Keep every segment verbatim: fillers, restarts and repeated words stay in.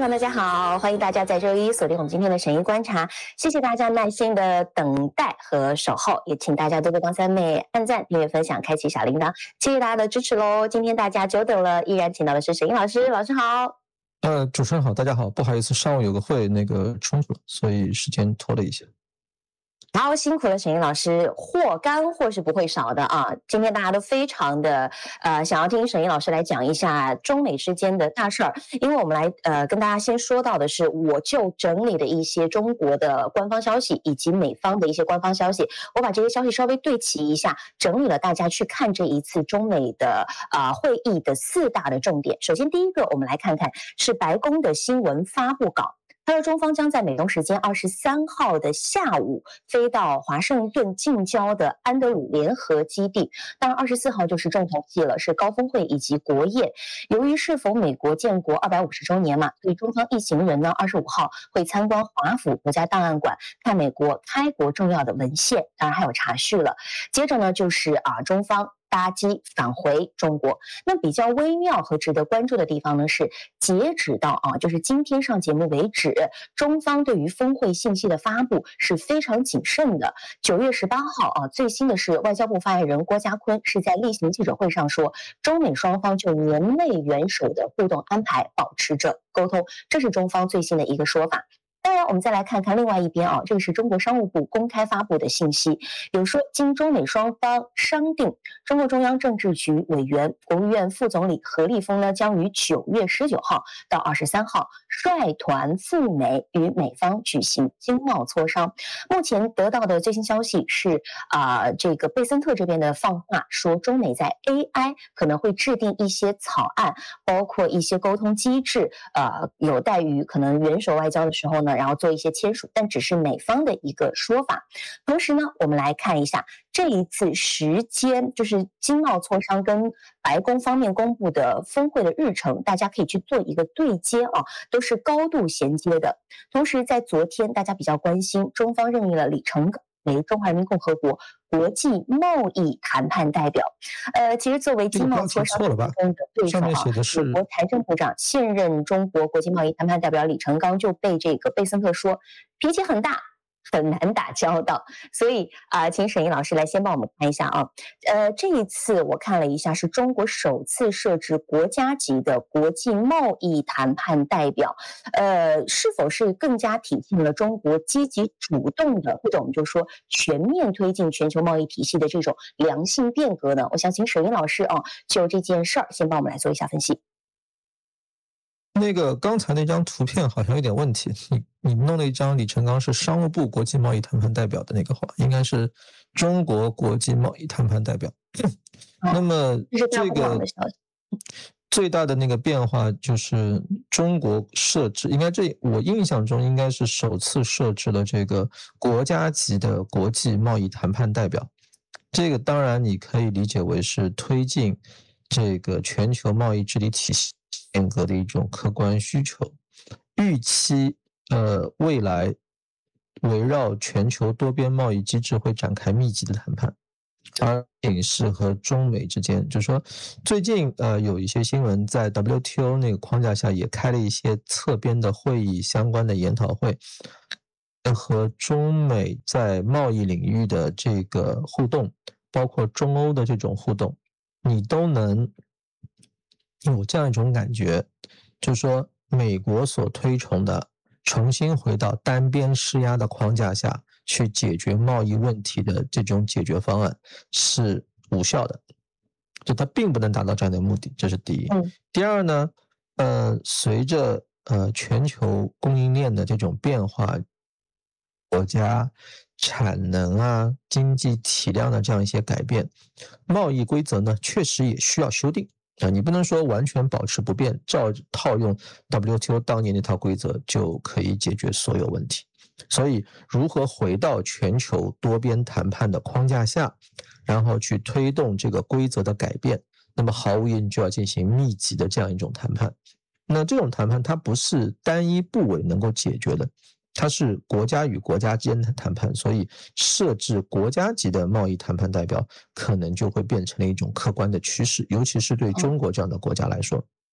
朋友大家好，欢迎大家在周一锁定我们今天的神医观察，谢谢大家耐心的等待和守候，也请大家多多帮三妹按赞、订阅、分享、开启小铃铛，谢谢大家的支持喽。今天大家久等了，依然请到的是沈英老师，老师好。 呃，主持人好，大家好，不好意思，上午有个会那个冲突了，所以时间拖了一些。 好，辛苦了沈英老师，祸干货是不会少的啊。今天大家都非常的呃想要听沈英老师来讲一下中美之间的大事儿，因为我们来呃跟大家先说到的是，我就整理的一些中国的官方消息以及美方的一些官方消息，我把这些消息稍微对齐一下，整理了大家去看这一次中美的啊、呃、会议的四大的重点。首先第一个，我们来看看是白宫的新闻发布稿。他说，中方将在美东时间二十三号的下午飞到华盛顿近郊的安德鲁联合基地。当然，二十四号就是重头戏了，是高峰会以及国宴。由于是否美国建国二百五十周年嘛，所以中方一行人呢，二十五号会参观华府国家档案馆，看美国开国重要的文献，当然还有茶叙了。接着呢，就是啊，中方搭机返回中国。那比较微妙和值得关注的地方呢是，截止到啊，就是今天上节目为止，中方对于峰会信息的发布是非常谨慎的。九月十八号啊，最新的是外交部发言人郭家坤是在例行记者会上说，中美双方就年内元首的互动安排保持着沟通，这是中方最新的一个说法。当然，我们再来看看另外一边啊，这个是中国商务部公开发布的信息，有说经中美双方商定，中共中央政治局委员、国务院副总理何立峰呢，将于九月十九号到二十三号率团赴美，与美方举行经贸磋商。目前得到的最新消息是，啊、呃，这个贝森特这边的放话说，中美在 A I 可能会制定一些草案，包括一些沟通机制，呃，有待于可能元首外交的时候呢，然后做一些签署，但只是美方的一个说法。同时呢，我们来看一下这一次时间，就是经贸磋商跟白宫方面公布的峰会的日程，大家可以去做一个对接啊，都是高度衔接的。同时，在昨天大家比较关心，中方任命了李成钢为中华人民共和国国际贸易谈判代表。呃，其实作为经贸磋商中的对手啊，美国财政部长现任中国国际贸易谈判代表李成钢就被这个贝森特说脾气很大，很难打交道。所以啊、呃，请沈怡老师来先帮我们看一下啊。呃，这一次我看了一下，是中国首次设置国家级的国际贸易谈判代表。呃，是否是更加体现了中国积极主动的，或者我们就说全面推进全球贸易体系的这种良性变革呢？我想请沈怡老师啊，就这件事儿先帮我们来做一下分析。 那个刚才那张图片好像有点问题，你你弄了一张李成钢是商务部国际贸易谈判代表的那个话，应该是中国国际贸易谈判代表。 哦、 那么这个最大的那个变化就是中国设置，应该这我印象中应该是首次设置了这个国家级的国际贸易谈判代表。这个当然你可以理解为是推进这个全球贸易治理体系变革的一种客观需求，预期呃未来围绕全球多边贸易机制会展开密集的谈判，而仅是和中美之间，就是说最近呃有一些新闻在 W T O 那个框架下也开了一些侧边的会议，相关的研讨会，和中美在贸易领域的这个互动，包括中欧的这种互动，你都能有这样一种感觉，就是说美国所推崇的重新回到单边施压的框架下去解决贸易问题的这种解决方案是无效的，就它并不能达到这样的目的，这是第一。 嗯、 第二呢，呃，随着呃全球供应链的这种变化，国家产能啊、经济体量的这样一些改变，贸易规则呢确实也需要修订。啊，你不能说完全保持不变，照套用 W T O 当年那套规则就可以解决所有问题。所以，如何回到全球多边谈判的框架下，然后去推动这个规则的改变，那么毫无疑问就要进行密集的这样一种谈判。那这种谈判它不是单一部委能够解决的，它是国家与国家之间的谈判，所以设置国家级的贸易谈判代表可能就会变成了一种客观的趋势，尤其是对中国这样的国家来说。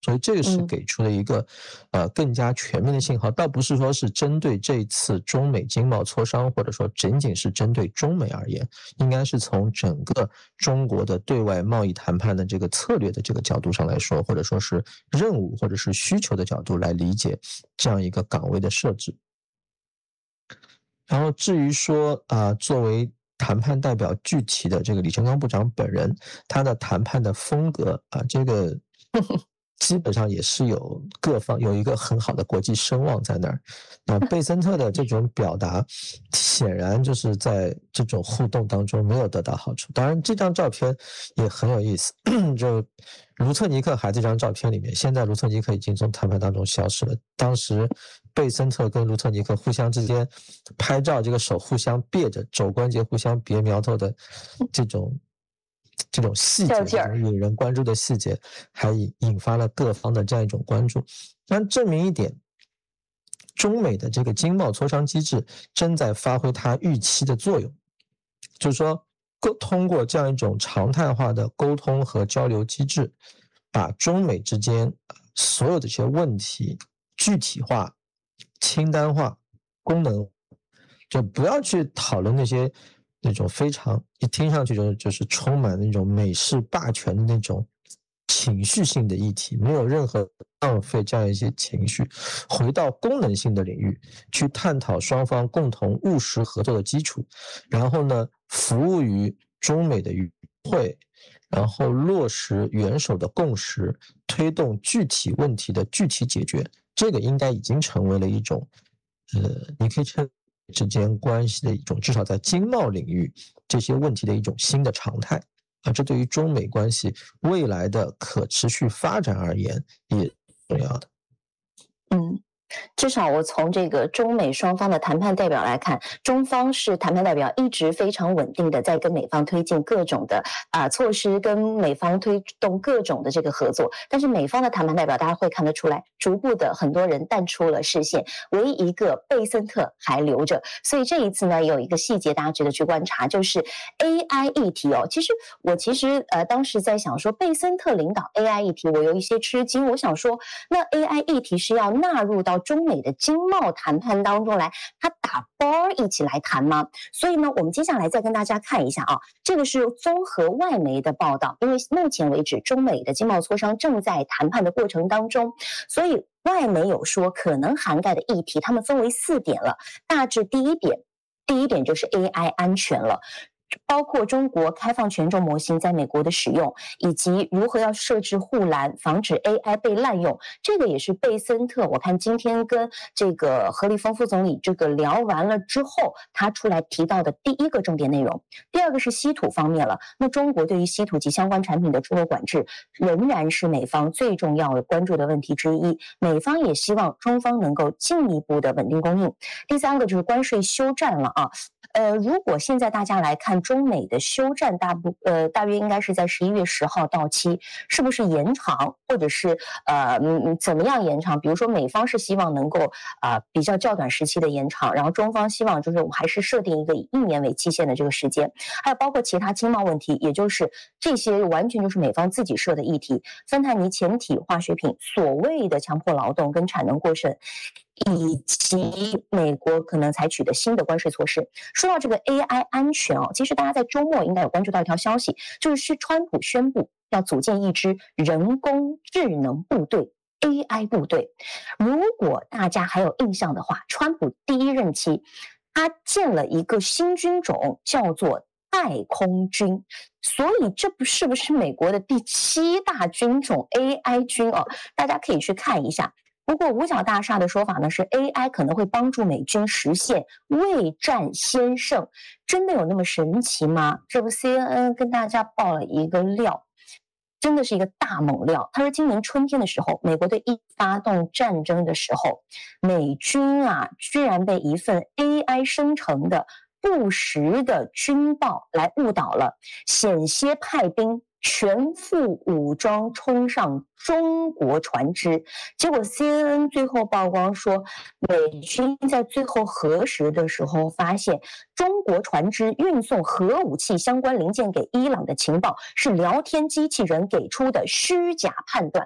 所以这个是给出了一个、嗯、呃更加全面的信号，倒不是说是针对这次中美经贸磋商，或者说仅仅是针对中美而言，应该是从整个中国的对外贸易谈判的这个策略的这个角度上来说，或者说是任务或者是需求的角度来理解这样一个岗位的设置。然后至于说啊、呃，作为谈判代表具体的这个李成钢部长本人，他的谈判的风格啊，这个基本上也是有各方有一个很好的国际声望在那儿。那贝森特的这种表达，显然就是在这种互动当中没有得到好处。当然，这张照片也很有意思，就卢特尼克还这张照片里面，现在卢特尼克已经从谈判当中消失了。当时贝森特跟卢特尼克互相之间拍照，这个手互相别着，肘关节互相别苗头的这种。这种细节，这种引人关注的细节，还引发了各方的这样一种关注。但证明一点，中美的这个经贸磋商机制正在发挥它预期的作用，就是说，通过这样一种常态化的沟通和交流机制，把中美之间所有的这些问题具体化、清单化、功能，就不要去讨论那些。那种非常一听上去就就是充满那种美式霸权的那种情绪性的议题，没有任何浪费这样一些情绪，回到功能性的领域去探讨双方共同务实合作的基础，然后呢，服务于中美的与会，然后落实元首的共识，推动具体问题的具体解决，这个应该已经成为了一种，呃，你可以称。之间关系的一种，至少在经贸领域这些问题的一种新的常态啊，这对于中美关系未来的可持续发展而言也重要的。 嗯。至少我从这个中美双方的谈判代表来看，中方是谈判代表一直非常稳定的在跟美方推进各种的啊、呃、措施，跟美方推动各种的这个合作。但是美方的谈判代表大家会看得出来，逐步的很多人淡出了视线，唯一一个贝森特还留着。所以这一次呢，有一个细节大家值得去观察，就是 A I 议题哦。其实我其实呃当时在想说，贝森特领导 A I 议题，我有一些吃惊。我想说，那 A I 议题是要纳入到中美的经贸谈判当中来，他打包一起来谈吗？所以呢，我们接下来再跟大家看一下啊，这个是综合外媒的报道，因为目前为止中美的经贸磋商正在谈判的过程当中，所以外媒有说可能涵盖的议题，他们分为四点了。大致第一点，第一点就是 A I 安全了。包括中国开放权重模型在美国的使用，以及如何要设置护栏，防止 A I 被滥用，这个也是贝森特。我看今天跟这个何立峰副总理这个聊完了之后，他出来提到的第一个重点内容。第二个是稀土方面了，那中国对于稀土及相关产品的出口管制仍然是美方最重要的关注的问题之一，美方也希望中方能够进一步的稳定供应。第三个就是关税休战了啊。呃，如果现在大家来看中美的休战大部呃大约应该是在十一月十号到期，是不是延长，或者是呃嗯怎么样延长？比如说美方是希望能够啊、呃、比较较短时期的延长，然后中方希望就是我们还是设定一个以一年为期限的这个时间，还有包括其他经贸问题，也就是这些完全就是美方自己设的议题，芬太尼、前体化学品所谓的强迫劳动跟产能过剩，以及美国可能采取的新的关税措施。说到这个 A I 安全哦，其实大家在周末应该有关注到一条消息，就是川普宣布要组建一支人工智能部队 A I 部队。如果大家还有印象的话，川普第一任期他建了一个新军种，叫做太空军，所以这不是不是美国的第七大军种 A I 军哦？大家可以去看一下。不过五角大厦的说法呢是 A I 可能会帮助美军实现未战先胜，真的有那么神奇吗？这不 C N N 跟大家爆了一个料，真的是一个大猛料。他说今年春天的时候，美国队一发动战争的时候，美军啊居然被一份 A I 生成的不实的军报来误导了，险些派兵全副武装冲上中国船只，结果 C N N 最后曝光说，美军在最后核实的时候发现，中国船只运送核武器相关零件给伊朗的情报是聊天机器人给出的虚假判断。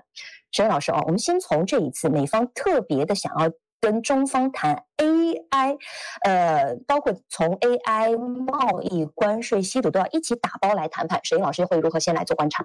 沈毅老师哦，我们先从这一次美方特别的想要跟中方谈 A I， 呃，包括从 A I 贸易、关税、稀土都要一起打包来谈判。沈毅老师会如何先来做观察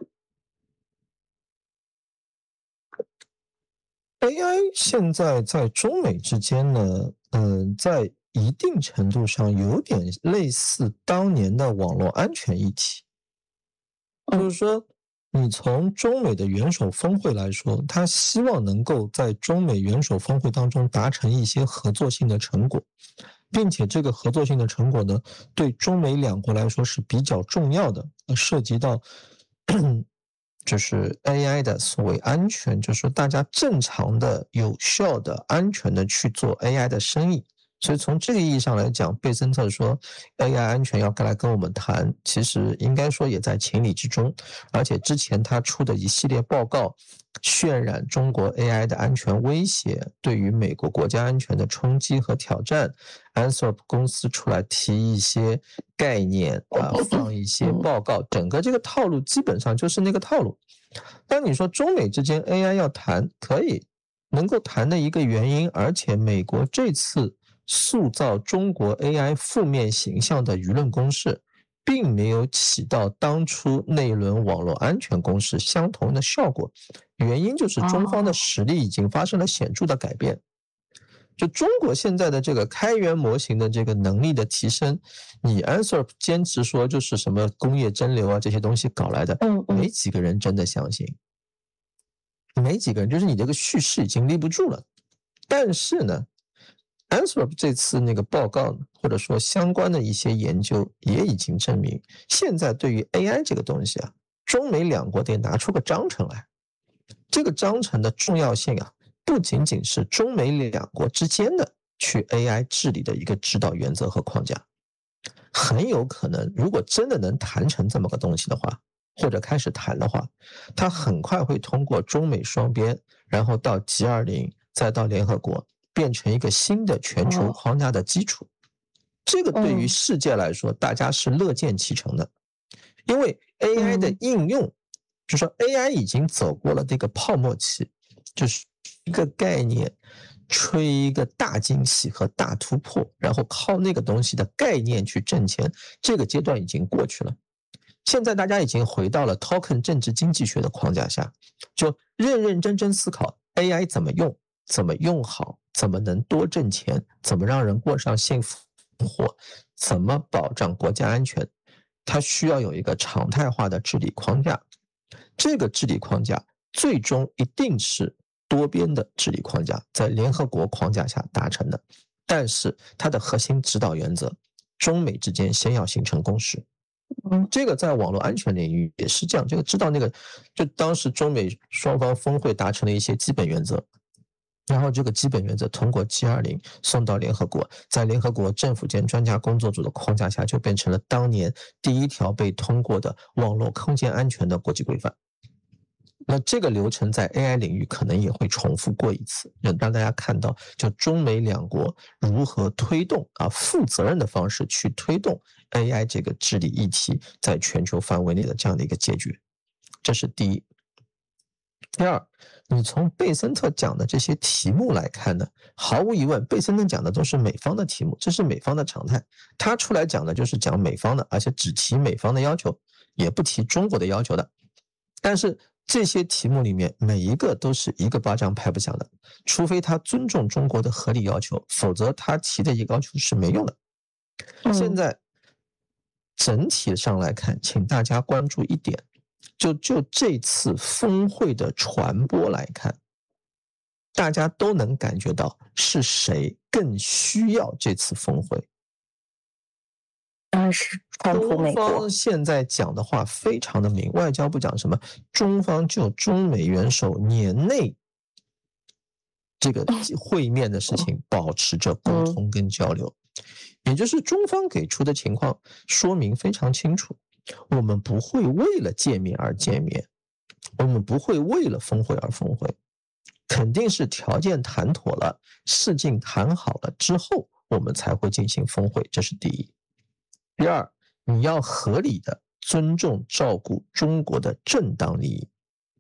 ？A I 现在在中美之间呢，嗯、呃，在一定程度上有点类似当年的网络安全议题，就是说，你从中美的元首峰会来说，他希望能够在中美元首峰会当中达成一些合作性的成果，并且这个合作性的成果呢，对中美两国来说是比较重要的，涉及到就是 A I 的所谓安全，就是说大家正常的、有效的、安全的去做 A I 的生意。所以从这个意义上来讲，贝森特说 A I 安全要来跟我们谈，其实应该说也在情理之中。而且之前他出的一系列报告，渲染中国 A I 的安全威胁对于美国国家安全的冲击和挑战， Anthropic 公司出来提一些概念啊，放一些报告，整个这个套路基本上就是那个套路。但你说中美之间 A I 要谈，可以能够谈的一个原因，而且美国这次塑造中国 A I 负面形象的舆论攻势，并没有起到当初那轮网络安全攻势相同的效果。原因就是中方的实力已经发生了显著的改变。就中国现在的这个开源模型的这个能力的提升，你 Anthropic 坚持说就是什么工业真流啊这些东西搞来的，没几个人真的相信，没几个人，就是你这个叙事已经立不住了。但是呢Anthropic 这次那个报告，或者说相关的一些研究也已经证明，现在对于 A I 这个东西啊，中美两国得拿出个章程来。这个章程的重要性啊，不仅仅是中美两国之间的去 A I 治理的一个指导原则和框架，很有可能，如果真的能谈成这么个东西的话，或者开始谈的话，它很快会通过中美双边，然后到 G 二十， 再到联合国，变成一个新的全球框架的基础。这个对于世界来说，大家是乐见其成的，因为 A I 的应用，就是说 A I 已经走过了这个泡沫期，就是一个概念吹一个大惊喜和大突破，然后靠那个东西的概念去挣钱，这个阶段已经过去了。现在大家已经回到了 token 政治经济学的框架下，就认认真真思考 A I 怎么用，怎么用好，怎么能多挣钱，怎么让人过上幸福活，怎么保障国家安全，它需要有一个常态化的治理框架。这个治理框架最终一定是多边的治理框架，在联合国框架下达成的，但是它的核心指导原则，中美之间先要形成共识。嗯，这个在网络安全领域也是这样，这个知道那个，就当时中美双方峰会达成了一些基本原则，然后这个基本原则通过 G 二十 送到联合国，在联合国政府间专家工作组的框架下，就变成了当年第一条被通过的网络空间安全的国际规范。那这个流程在 A I 领域可能也会重复过一次，让大家看到就中美两国如何推动啊负责任的方式去推动 A I 这个治理议题在全球范围内的这样的一个解决，这是第一。第二，你从贝森特讲的这些题目来看呢，毫无疑问，贝森特讲的都是美方的题目，这是美方的常态。他出来讲的就是讲美方的，而且只提美方的要求，也不提中国的要求的。但是这些题目里面每一个都是一个巴掌拍不响的，除非他尊重中国的合理要求，否则他提的一个要求是没用的。现在整体上来看，请大家关注一点，就就这次峰会的传播来看，大家都能感觉到是谁更需要这次峰会。 当然是川普美国。 中方现在讲的话非常的明，外交部讲什么？中方就中美元首年内这个会面的事情保持着沟通跟交流，也就是中方给出的情况说明非常清楚，我们不会为了见面而见面，我们不会为了峰会而峰会，肯定是条件谈妥了，事情谈好了之后，我们才会进行峰会，这是第一。第二，你要合理的尊重照顾中国的正当利益，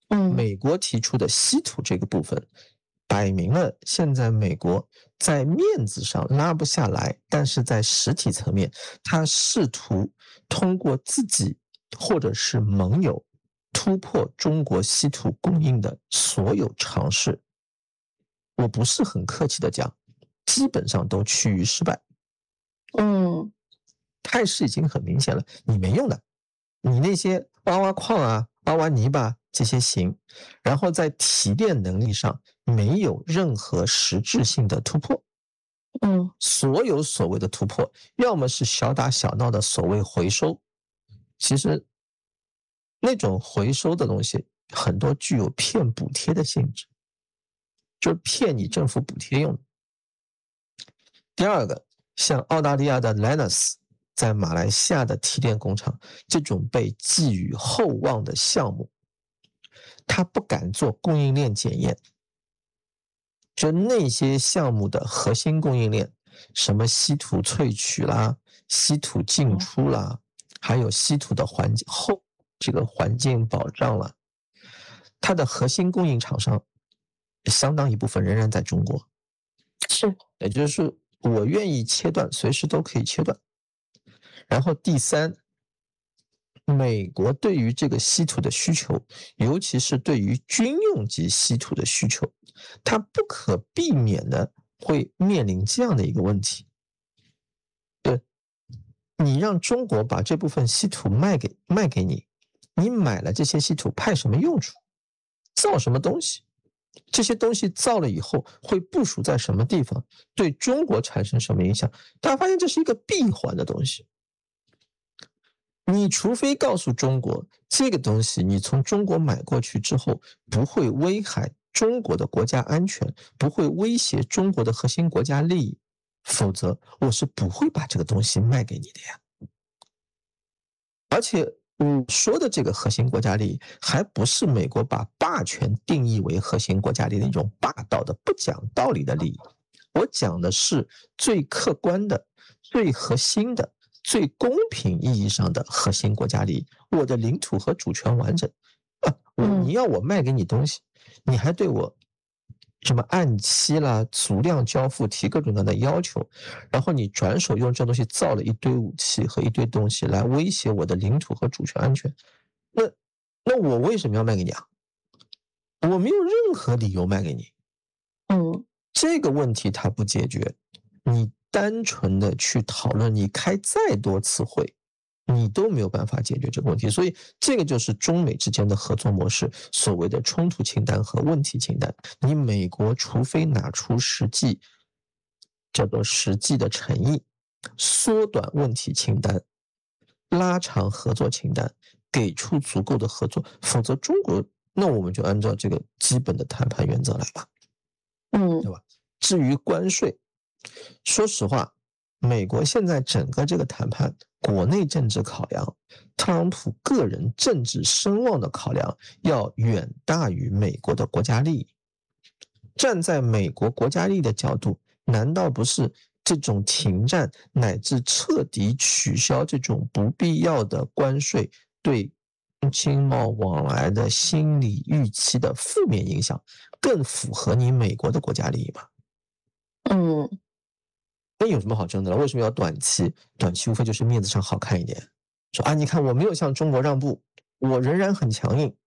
嗯， 美国提出的稀土这个部分，摆明了现在美国在面子上拉不下来，但是在实体层面，他试图通过自己或者是盟友突破中国稀土供应的所有尝试，我不是很客气的讲，基本上都趋于失败。 嗯， 态势已经很明显了，你没用的，你那些挖挖矿啊、挖挖泥巴这些行，然后在提炼能力上没有任何实质性的突破。 嗯， 所有所谓的突破，要么是小打小闹的所谓回收，其实那种回收的东西很多具有骗补贴的性质，就是骗你政府补贴用的。第二个，像澳大利亚的 Lynas 在马来西亚的提炼工厂，这种被寄予厚望的项目，他不敢做供应链检验，就那些项目的核心供应链，什么稀土萃取啦、稀土进出啦，还有稀土的环境后这个环境保障啦，它的核心供应厂商相当一部分仍然在中国。 是， 也就是说，我愿意切断，随时都可以切断。然后第三，美国对于这个稀土的需求，尤其是对于军用级稀土的需求，它不可避免的会面临这样的一个问题：对，你让中国把这部分稀土卖给卖给你，你买了这些稀土派什么用处？造什么东西？这些东西造了以后会部署在什么地方？对中国产生什么影响？大家发现这是一个闭环的东西。你除非告诉中国，这个东西你从中国买过去之后不会危害中国的国家安全，不会威胁中国的核心国家利益，否则我是不会把这个东西卖给你的呀。而且我说的这个核心国家利益，还不是美国把霸权定义为核心国家利益的一种霸道的、不讲道理的利益。我讲的是最客观的、最核心的、最公平意义上的核心国家利益。我的领土和主权完整啊！我你要我卖给你东西，你还对我什么按期啦、足量交付提各种各样的要求，然后你转手用这东西造了一堆武器和一堆东西来威胁我的领土和主权安全，那那我为什么要卖给你啊？我没有任何理由卖给你。 嗯， 这个问题它不解决，你单纯的去讨论，你开再多次会，你都没有办法解决这个问题。所以这个就是中美之间的合作模式，所谓的冲突清单和问题清单。你美国除非拿出实际叫做实际的诚意，缩短问题清单，拉长合作清单，给出足够的合作，否则中国那我们就按照这个基本的谈判原则来吧。 嗯， 对吧？至于关税，说实话，美国现在整个这个谈判，国内政治考量，特朗普个人政治声望的考量，要远大于美国的国家利益。站在美国国家利益的角度，难道不是这种停战乃至彻底取消这种不必要的关税对经贸往来的心理预期的负面影响，更符合你美国的国家利益吗？ 嗯， 那有什么好争的了？为什么要短期？短期无非就是面子上好看一点，说啊，你看我没有向中国让步，我仍然很强硬。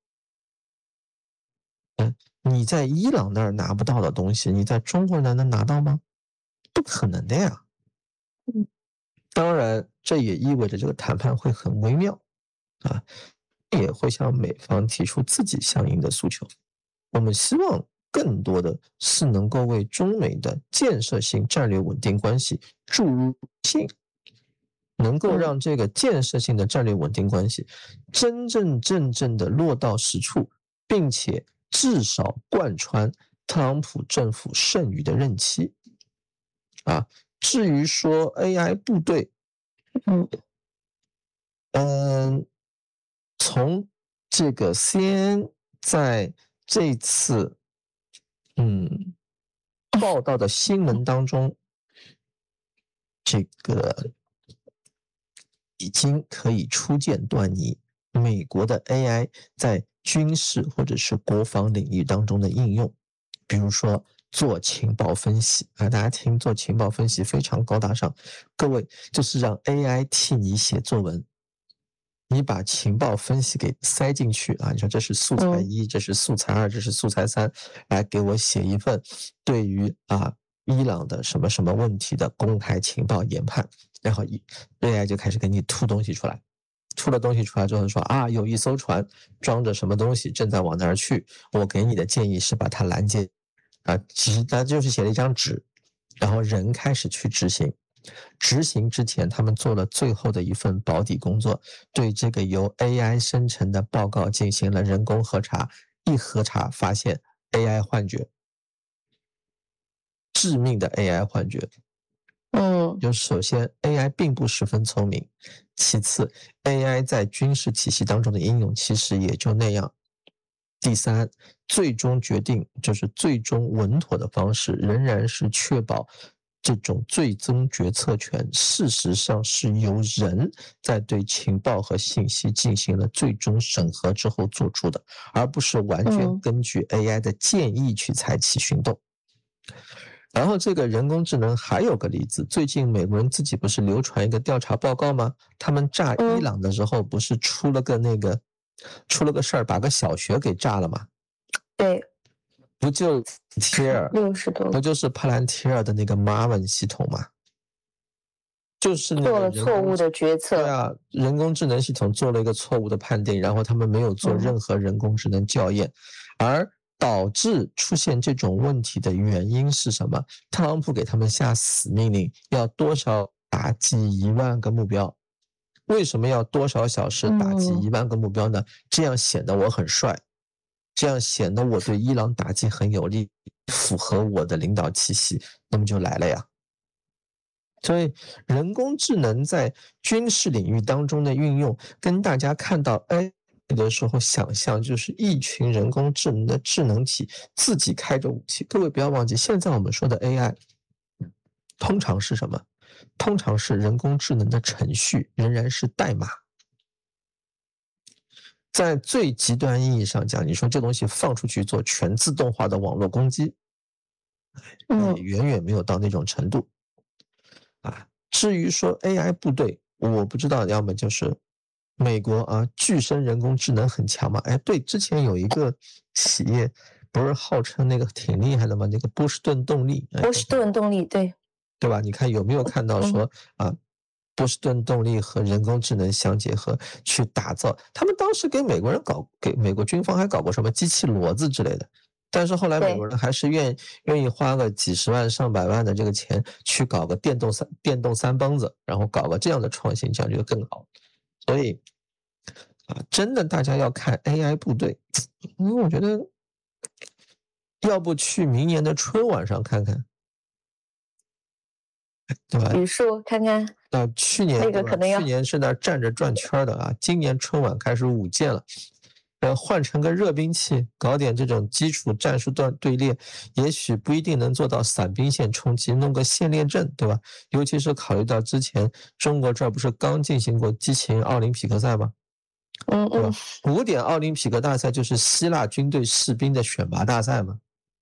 嗯，你在伊朗那儿拿不到的东西，你在中国那能拿到吗？不可能的呀。 嗯， 当然，这也意味着这个谈判会很微妙啊。也会向美方提出自己相应的诉求。我们希望更多的是能够为中美的建设性战略稳定关系注入性，能够让这个建设性的战略稳定关系真真正正的落到实处，并且至少贯穿特朗普政府剩余的任期。啊，至于说 A I 部队， 嗯嗯。从这个 C N N 在这次嗯报道的新闻当中，这个已经可以初见端倪，美国的 A I 在军事或者是国防领域当中的应用，比如说做情报分析啊，大家听做情报分析非常高大上，各位就是让 A I 替你写作文，你把情报分析给塞进去啊，你说这是素材一，这是素材二，这是素材三，来给我写一份对于啊伊朗的什么什么问题的公开情报研判，然后 A I 就开始给你吐东西出来。出了东西出来之后说啊，有一艘船装着什么东西正在往那儿去，我给你的建议是把它拦截啊，其实他就是写了一张纸，然后人开始去执行。执行之前，他们做了最后的一份保底工作，对这个由 A I 生成的报告进行了人工核查，一核查发现 A I 幻觉，致命的 A I 幻觉。 嗯， 就首先 A I 并不十分聪明，其次 A I 在军事体系当中的应用其实也就那样。第三，最终决定就是最终稳妥的方式仍然是确保这种最终决策权事实上是由人在对情报和信息进行了最终审核之后做出的，而不是完全根据 A I 的建议去采取行动。然后这个人工智能还有个例子，最近美国人自己不是流传一个调查报告吗？他们炸伊朗的时候不是出了个那个出了个事儿，把个小学给炸了吗？ 对， 不就贴尔六十多， 不就是帕兰提尔的那个 Marvin 系统吗？就是那个做了错误的决策。 对啊，人工智能系统做了一个错误的判定，然后他们没有做任何人工智能校验，嗯、而导致出现这种问题的原因是什么？特朗普给他们下死命令，要多少打击一万个目标。为什么要多少小时打击一万个目标呢？嗯、这样显得我很帅，这样显得我对伊朗打击很有利，符合我的领导气息，那么就来了呀。所以人工智能在军事领域当中的运用，跟大家看到哎的时候想象就是一群人工智能的智能体自己开着武器。各位不要忘记，现在我们说的 A I 通常是什么？通常是人工智能的程序仍然是代码。在最极端意义上讲，你说这东西放出去做全自动化的网络攻击，嗯，也远远没有到那种程度。啊，至于说 A I 部队，我不知道，要么就是美国啊，巨深人工智能很强嘛？哎，对，之前有一个企业不是号称那个挺厉害的吗？那个波士顿动力， 波士顿动力，对， 对吧？你看有没有看到说、嗯、啊，波士顿动力和人工智能相结合去打造？他们当时给美国人搞，给美国军方还搞过什么机器骡子之类的。但是后来美国人还是愿愿意花个几十万上百万的这个钱去搞个电动三电动三蹦子，然后搞个这样的创新，这样就更好。所以啊，真的大家要看 A I 部队，因为我觉得要不去明年的春晚上看看，对吧？ 语数看看。 啊，去年那个可能要去年是那站着转圈的啊，今年春晚开始舞剑了。呃，换成个热兵器，搞点这种基础战术段队列，也许不一定能做到散兵线冲击，弄个线列阵，对吧？尤其是考虑到之前中国这儿不是刚进行过激情奥林匹克赛吗？ 嗯嗯， 对吧？古典奥林匹克大赛就是希腊军队士兵的选拔大赛嘛。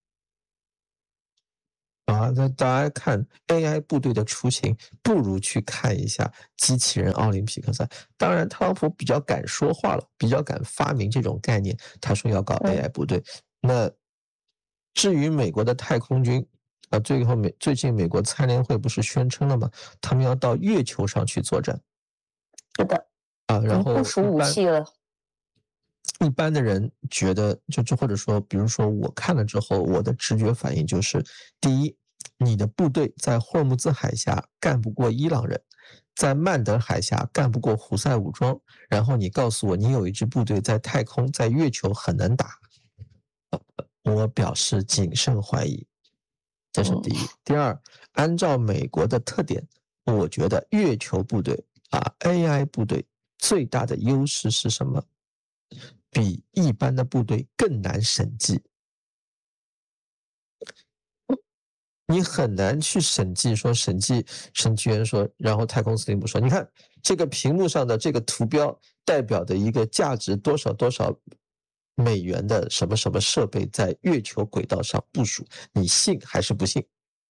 啊，那大家看 A I 部队的雏形，不如去看一下机器人奥林匹克赛。当然，特朗普比较敢说话了，比较敢发明这种概念。他说要搞 A I 部队。那至于美国的太空军啊，最后美最近美国参联会不是宣称了吗？他们要到月球上去作战。 是的。 啊，然后部署武器了。 一般的人觉得，就就或者说，比如说我看了之后，我的直觉反应就是：第一，你的部队在霍尔木兹海峡干不过伊朗人，在曼德海峡干不过胡塞武装，然后你告诉我你有一支部队在太空、在月球很能打，我表示谨慎怀疑。这是第一。第二，按照美国的特点，我觉得月球部队啊 ，A I 部队最大的优势是什么？比一般的部队更难审计，你很难去审计。说审计审计员说，然后太空司令部说，你看这个屏幕上的这个图标代表的一个价值多少多少美元的什么什么设备在月球轨道上部署，你信还是不信？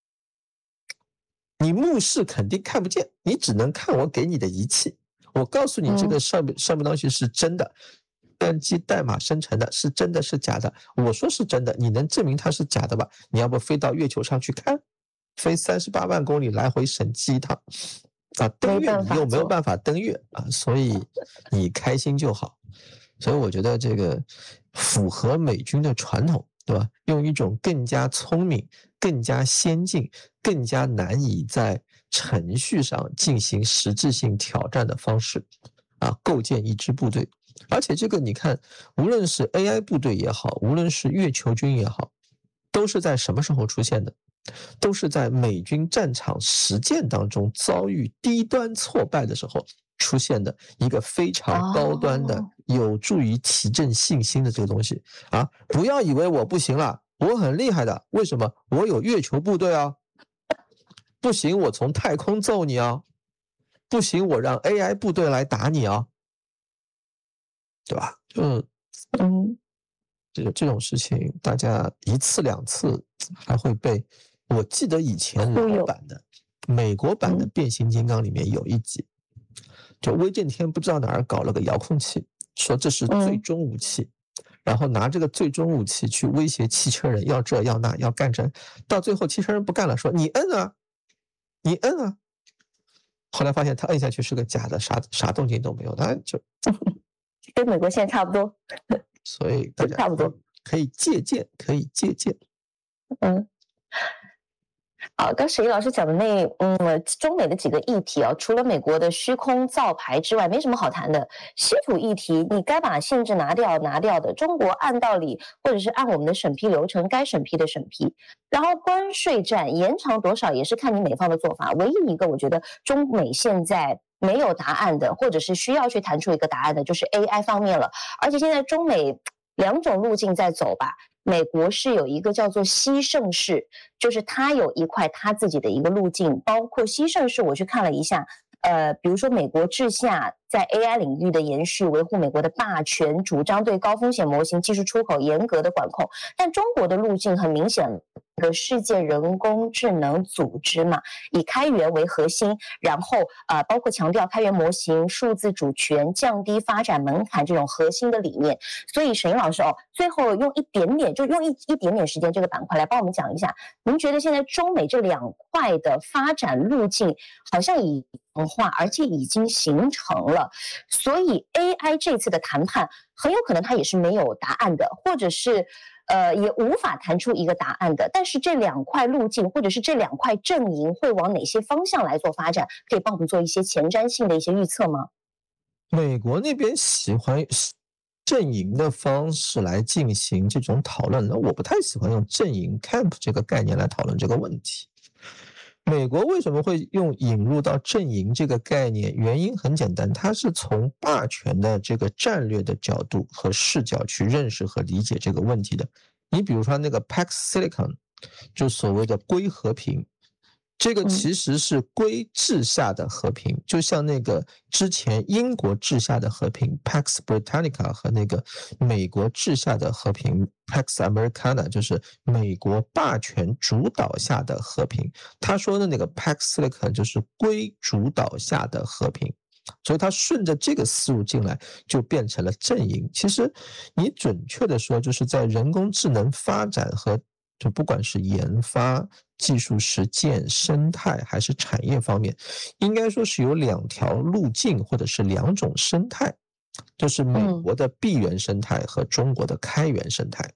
你目视肯定看不见，你只能看我给你的仪器。我告诉你这个上面上面东西是真的，计算机代码生成的是真的是假的，我说是真的，你能证明它是假的吧？你要不飞到月球上去看，飞三十八万公里来回审计一趟啊，登月你又没有办法登月啊，所以你开心就好。所以我觉得这个符合美军的传统，对吧？用一种更加聪明、更加先进、更加难以在程序上进行实质性挑战的方式啊，构建一支部队。而且这个你看，无论是 A I 部队也好，无论是月球军也好，都是在什么时候出现的？都是在美军战场实践当中遭遇低端挫败的时候出现的一个非常高端的、有助于提振信心的这个东西啊！不要以为我不行了，我很厉害的，为什么？我有月球部队啊！不行，我从太空揍你啊！不行，我让 A I 部队来打你啊！对吧？就嗯，这这种事情，大家一次两次还会被。我记得以前老版的美国版的变形金刚里面有一集，就威震天不知道哪儿搞了个遥控器，说这是最终武器，然后拿这个最终武器去威胁汽车人，要这要那要干这，到最后汽车人不干了，说你摁啊，你摁啊，后来发现他摁下去是个假的，啥啥动静都没有，他就跟美国现在差不多， 所以大家差不多可以借鉴，可以借鉴， 嗯。好，刚史毅老师讲的那嗯，中美的几个议题啊，除了美国的虚空造牌之外，没什么好谈的。稀土议题，你该把限制拿掉，拿掉的。中国按道理，或者是按我们的审批流程，该审批的审批。然后关税战延长多少，也是看你美方的做法。唯一一个我觉得中美现在没有答案的，或者是需要去谈出一个答案的，就是 A I 方面了。而且现在中美两种路径在走吧。美国是有一个叫做西盛世，就是它有一块它自己的一个路径，包括西盛世，我去看了一下，呃，比如说美国治下在 A I 领域的延续，维护美国的霸权，主张对高风险模型技术出口严格的管控。但中国的路径很明显，个世界人工智能组织嘛，以开源为核心，然后呃，包括强调开源模型、数字主权、降低发展门槛这种核心的理念。所以沈英老师哦，最后用一点点，就用一一点点时间这个板块来帮我们讲一下，您觉得现在中美这两块的发展路径好像已融化，而且已经形成了，所以 A I 这次的谈判很有可能它也是没有答案的，或者是呃也无法谈出一个答案的。但是这两块路径或者是这两块阵营会往哪些方向来做发展，可以帮我们做一些前瞻性的一些预测吗？ 美国那边喜欢阵营的方式来进行这种讨论，我不太喜欢用阵营 camp 这个概念来讨论这个问题。美国为什么会用引入到阵营这个概念？原因很简单，它是从霸权的这个战略的角度和视角去认识和理解这个问题的。你比如说那个 Pax Silicon， 就所谓的硅和平，这个其实是硅治下的和平，嗯、就像那个之前英国治下的和平 Pax Britannica 和那个美国治下的和平 Pax Americana， 就是美国霸权主导下的和平。他说的那个 Pax Silicon 就是硅主导下的和平，所以他顺着这个思路进来，就变成了阵营。其实你准确的说，就是在人工智能发展和就不管是研发、技术实践、生态还是产业方面，应该说是有两条路径或者是两种生态，就是美国的闭源生态和中国的开源生态。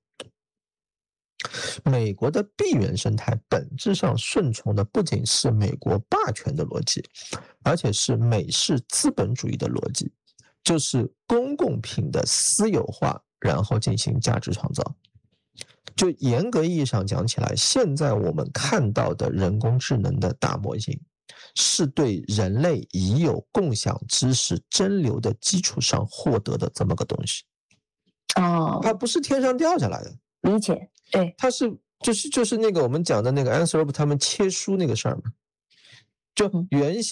美国的闭源生态本质上顺从的不仅是美国霸权的逻辑，而且是美式资本主义的逻辑，就是公共品的私有化，然后进行价值创造。就严格意义上讲起来，现在我们看到的人工智能的大模型，是对人类已有共享知识真流的基础上获得的这么个东西。 哦， 它不是天上掉下来的。 理解，对， 它是就是就是那个我们讲的那个 Anthropic 他们切书那个事儿嘛，就原先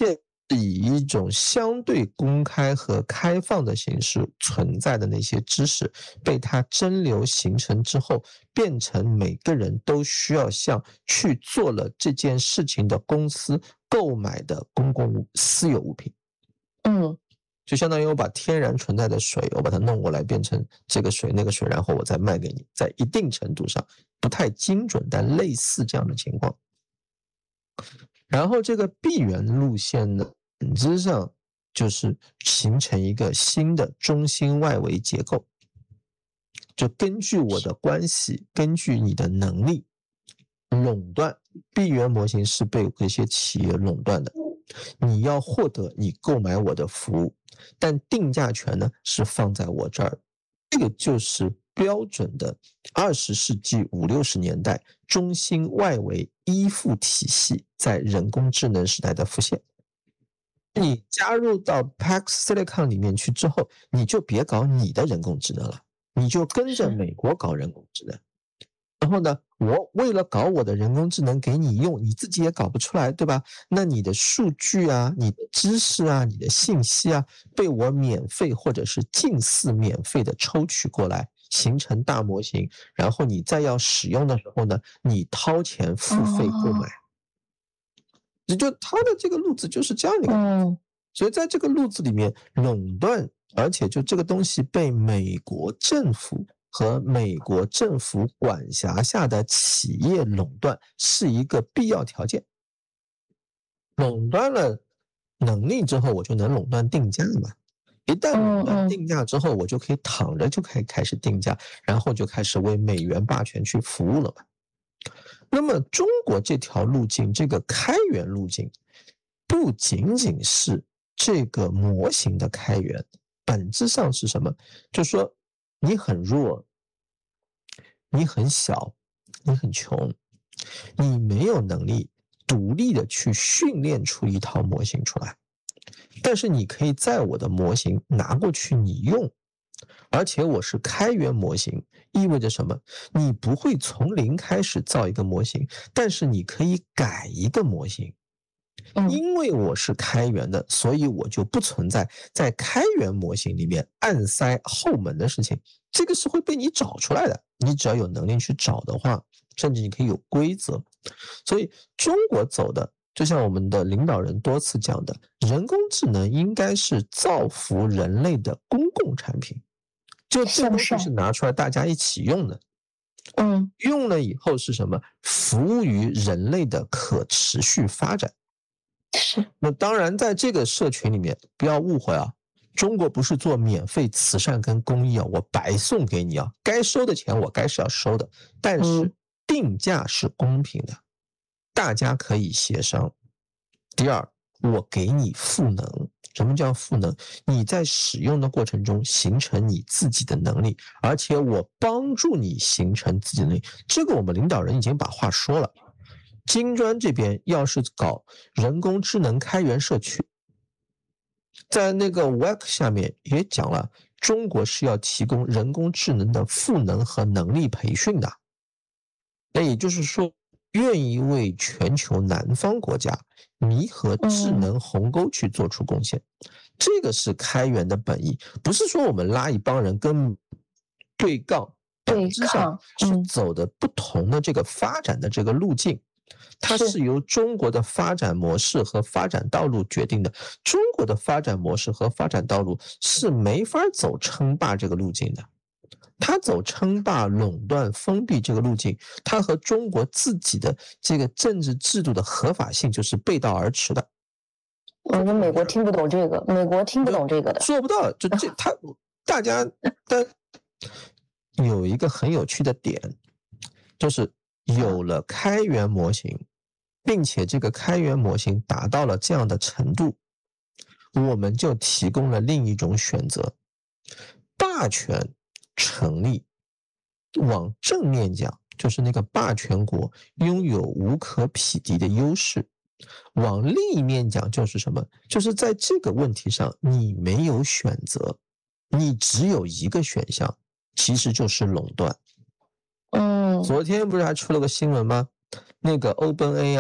以一种相对公开和开放的形式存在的那些知识，被它蒸馏形成之后，变成每个人都需要向去做了这件事情的公司购买的公共物私有物品。 嗯， 就相当于我把天然存在的水，我把它弄过来变成这个水那个水，然后我再卖给你，在一定程度上不太精准，但类似这样的情况。然后这个闭源路线呢，本质上就是形成一个新的中心外围结构，就根据我的关系，根据你的能力垄断。闭源模型是被这些企业垄断的，你要获得你购买我的服务，但定价权呢是放在我这儿。这个就是标准的二十世纪五六十年代中心外围依附体系在人工智能时代的浮现。你加入到 Pax Silicon 里面去之后，你就别搞你的人工智能了，你就跟着美国搞人工智能。然后呢，我为了搞我的人工智能给你用，你自己也搞不出来，对吧？那你的数据啊，你的知识啊，你的信息啊，被我免费或者是近似免费的抽取过来，形成大模型，然后你再要使用的时候呢，你掏钱付费购买。也就它的这个路子就是这样的一个路子。所以在这个路子里面垄断，而且就这个东西被美国政府和美国政府管辖下的企业垄断是一个必要条件。垄断了能力之后，我就能垄断定价嘛。一旦垄断定价之后，我就可以躺着就可以开始定价，然后就开始为美元霸权去服务了嘛。那么中国这条路径，这个开源路径，不仅仅是这个模型的开源，本质上是什么？就是说你很弱，你很小，你很穷，你没有能力独立的去训练出一套模型出来，但是你可以在我的模型拿过去你用，而且我是开源模型，意味着什么？你不会从零开始造一个模型，但是你可以改一个模型。因为我是开源的，所以我就不存在在开源模型里面暗塞后门的事情，这个是会被你找出来的。你只要有能力去找的话，甚至你可以有规则。所以中国走的，就像我们的领导人多次讲的，人工智能应该是造福人类的公共产品，就这东西是拿出来大家一起用的。嗯，用了以后是什么？服务于人类的可持续发展。 是。 那当然，在这个社群里面，不要误会啊，中国不是做免费慈善跟公益啊，我白送给你啊，该收的钱我该是要收的，但是定价是公平的，大家可以协商。第二，我给你赋能。什么叫赋能？你在使用的过程中形成你自己的能力，而且我帮助你形成自己的能力。这个我们领导人已经把话说了。金砖这边要是搞人工智能开源社区，在那个 W E C 下面也讲了，中国是要提供人工智能的赋能和能力培训的。那也就是说，愿意为全球南方国家弥合智能鸿沟去做出贡献，这个是开源的本意，不是说我们拉一帮人跟对杠，本质上是走的不同的这个发展的这个路径。它是由中国的发展模式和发展道路决定的。中国的发展模式和发展道路是没法走称霸这个路径的。它走称霸、垄断、封闭这个路径，它和中国自己的这个政治制度的合法性就是背道而驰的。 我们美国听不懂这个，美国听不懂这个的， 做不到。就这，他大家但有一个很有趣的点，就是有了开源模型，并且这个开源模型达到了这样的程度，我们就提供了另一种选择。霸权成立，往正面讲，就是那个霸权国拥有无可匹敌的优势；往另一面讲，就是什么？就是在这个问题上，你没有选择，你只有一个选项，其实就是垄断。 嗯， 昨天不是还出了个新闻吗？那个 OpenAI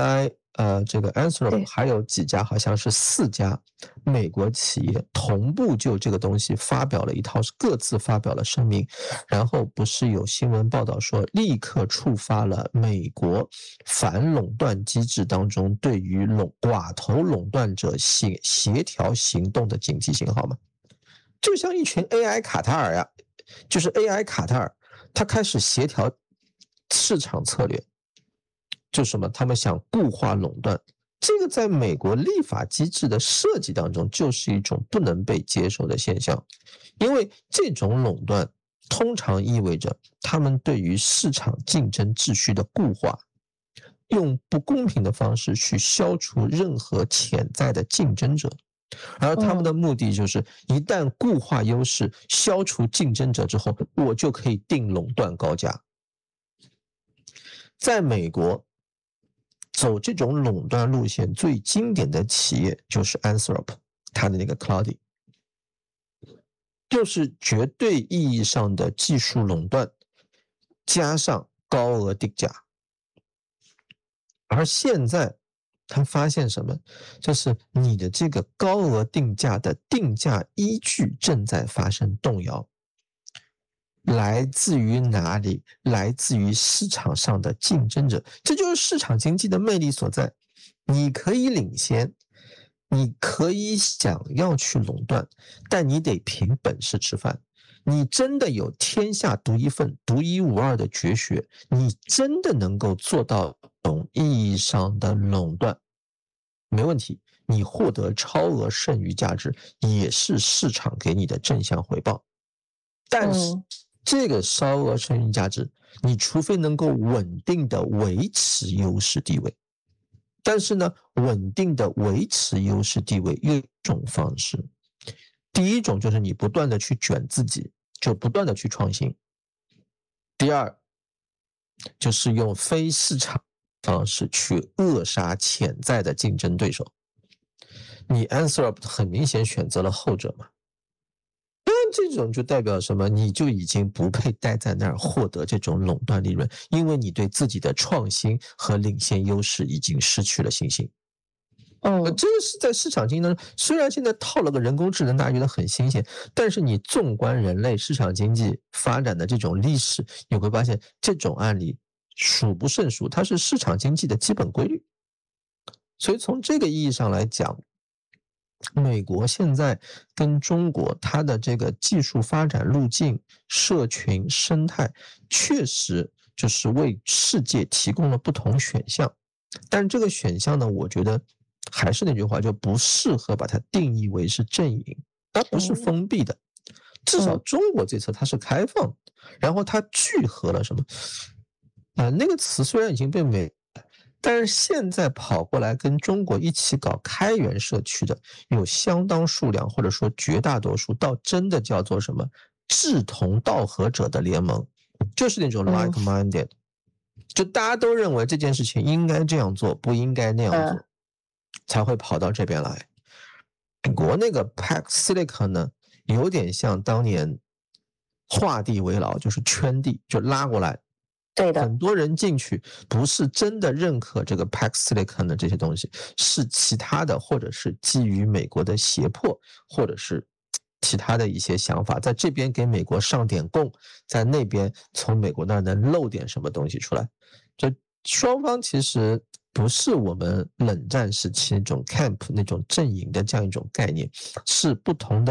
呃，这个 Anthropic 还有几家，好像是四家美国企业同步就这个东西发表了一套，各自发表了声明，然后不是有新闻报道说立刻触发了美国反垄断机制当中对于垄寡头垄断者协协调行动的紧急信号吗？就像一群 A I 卡塔尔呀，就是 A I 卡塔尔，他开始协调市场策略。就什么？他们想固化垄断，这个在美国立法机制的设计当中就是一种不能被接受的现象，因为这种垄断通常意味着他们对于市场竞争秩序的固化，用不公平的方式去消除任何潜在的竞争者，而他们的目的就是一旦固化优势，消除竞争者之后，我就可以定垄断高价。在美国走这种垄断路线最经典的企业就是 Anthropic， 它的那个 Claude， 就是绝对意义上的技术垄断加上高额定价。而现在他发现什么？就是你的这个高额定价的定价依据正在发生动摇。来自于哪里？来自于市场上的竞争者，这就是市场经济的魅力所在。你可以领先，你可以想要去垄断，但你得凭本事吃饭。你真的有天下独一份、独一无二的绝学，你真的能够做到这种意义上的垄断，没问题。你获得超额剩余价值，也是市场给你的正向回报。但是，嗯这个超额剩余价值，你除非能够稳定的维持优势地位，但是呢，稳定的维持优势地位有一种方式，第一种就是你不断的去卷自己，就不断的去创新；第二，就是用非市场方式去扼杀潜在的竞争对手。你 Anthropic 很明显选择了后者嘛。这种就代表什么？你就已经不配待在那儿获得这种垄断利润，因为你对自己的创新和领先优势已经失去了信心。嗯，这个是在市场竞争中，虽然现在套了个人工智能，大家觉得很新鲜，但是你纵观人类市场经济发展的这种历史，你会发现这种案例数不胜数，它是市场经济的基本规律。所以从这个意义上来讲，美国现在跟中国它的这个技术发展路径、社群生态，确实就是为世界提供了不同选项。但这个选项呢，我觉得还是那句话，就不适合把它定义为是阵营，它不是封闭的。至少中国这侧它是开放的，然后它聚合了什么？啊、呃，那个词虽然已经被美。但是现在跑过来跟中国一起搞开源社区的有相当数量，或者说绝大多数，倒真的叫做什么志同道合者的联盟，就是那种 like-minded，、嗯、就大家都认为这件事情应该这样做，不应该那样做，嗯、才会跑到这边来。美国那个 Pax Silicon 呢，有点像当年画地为牢，就是圈地，就拉过来。 对的， 很多人进去不是真的认可这个 Pax Silicon 的这些东西，是其他的，或者是基于美国的胁迫，或者是其他的一些想法，在这边给美国上点供，在那边从美国那儿能漏点什么东西出来。这双方其实不是我们冷战时期那种 camp 那种阵营的这样一种概念，是不同的。